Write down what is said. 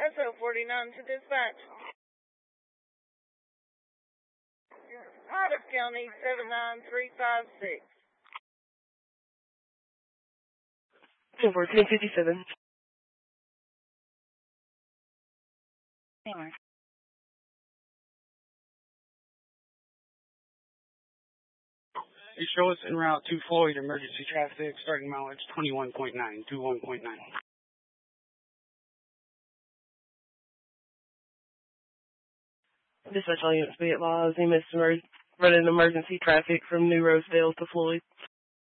SO 49 to dispatch. Otis County 79356. 1457. Hammer. You show us en route to Floyd, emergency traffic, starting mileage 21.9, 21.9. Dispatch all units be advised. EMS running emergency traffic from New Rosedale to Floyd.